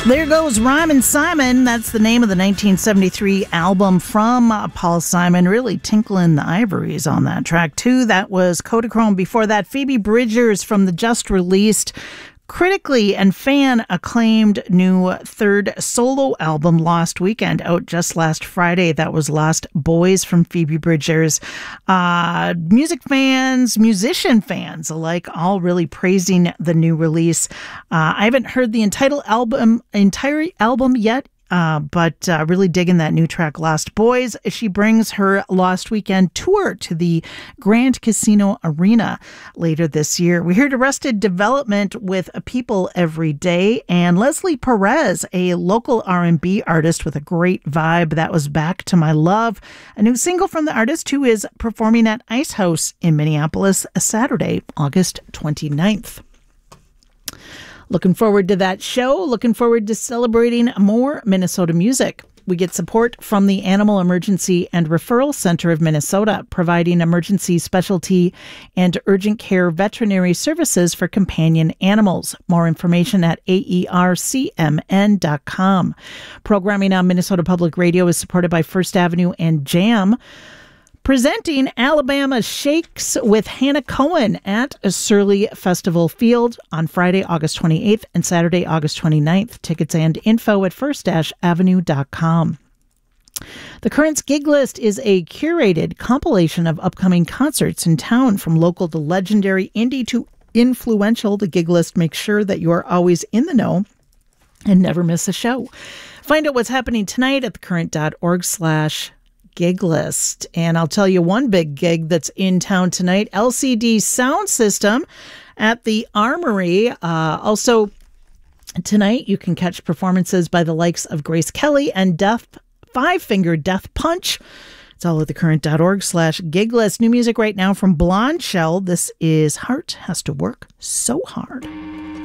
There goes Ryman Simon. That's the name of the 1973 album from Paul Simon. Really tinkling the ivories on that track, too. That was Kodachrome. Before that, Phoebe Bridgers from the just released, critically and fan acclaimed new third solo album, Lost Weekend, out just last Friday. That was Lost Boys from Phoebe Bridgers. Music fans, musician fans alike, all really praising the new release. I haven't heard the entire album yet. But really digging that new track, Lost Boys. She brings her Lost Weekend tour to the Grand Casino Arena later this year. We heard Arrested Development with People Every Day, and Leslie Perez, a local R&B artist with a great vibe. That was Back to My Love, a new single from the artist who is performing at Ice House in Minneapolis Saturday, August 29th. Looking forward to that show. Looking forward to celebrating more Minnesota music. We get support from the Animal Emergency and Referral Center of Minnesota, providing emergency specialty and urgent care veterinary services for companion animals. More information at aercmn.com. Programming on Minnesota Public Radio is supported by First Avenue and JAM. Presenting Alabama Shakes with Hannah Cohen at a Surly Festival Field on Friday, August 28th and Saturday, August 29th. Tickets and info at first-avenue.com. The Currents Gig List is a curated compilation of upcoming concerts in town, from local to legendary, indie to influential. The Gig List makes sure that you are always in the know and never miss a show. Find out what's happening tonight at thecurrent.org/gig list. And I'll tell you one big gig that's in town tonight, LCD Sound System at the Armory. Also tonight, you can catch performances by the likes of Grace Kelly and Five Finger Death Punch. It's all at thecurrent.org/gig list. New music right now from Blonde Shell. This is Heart Has to Work So Hard.